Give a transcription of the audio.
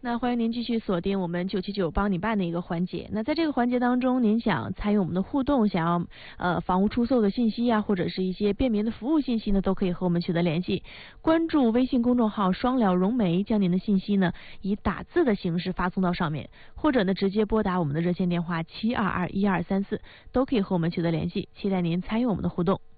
那欢迎您继续锁定我们979帮你办的一个环节。那在这个环节当中，您想参与我们的互动，想要房屋出售的信息啊，或者是一些便民的服务信息呢，都可以和我们取得联系。关注微信公众号双了融媒，将您的信息呢以打字的形式发送到上面，或者呢直接拨打我们的热线电话7221234，都可以和我们取得联系。期待您参与我们的互动。